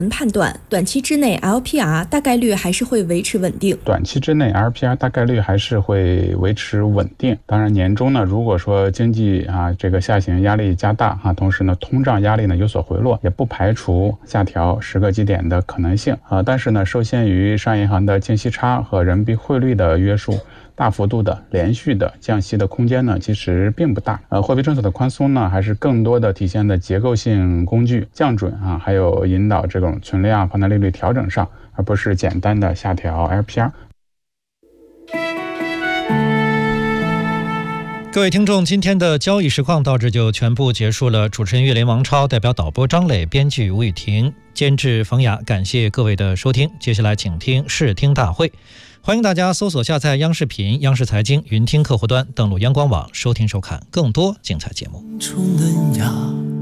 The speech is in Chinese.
判断，短期之内 LPR 大概率还是会维持稳定。 短期之内 LPR 大概率还是会维持稳定。当然年中呢，如果说经济这个下行压力加大同时呢通胀压力呢有所回落，也不排除下调10个基点的可能性但是呢受限于商业银行的净息差和人民币汇率的约束，大幅度的连续的降息的空间呢其实并不大。货币政策的宽松呢还是更多的体现在结构性工具降准还有引导这种存量放贷利率调整上，而不是简单的下调 LPR。 各位听众，今天的交易实况到这就全部结束了。主持人岳林、王超，代表导播张磊，编剧吴雨婷，监制冯雅，感谢各位的收听。接下来请听视听大会，欢迎大家搜索下载央视频、央视财经云听客户端，登录央广网收听收看更多精彩节目。